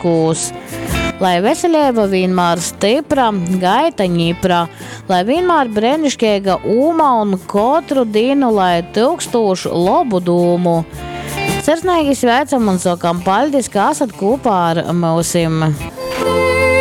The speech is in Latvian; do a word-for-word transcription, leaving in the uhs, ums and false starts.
svētkūs. Lai veselība vienmēr stipra, gaita ņipra, lai vienmēr brēniškīga ūma un katru dienu, lai tūkstošu labu dūmu. Sirsnīgi sveicam un sakam paldies, ka esat kopā ar mūsim.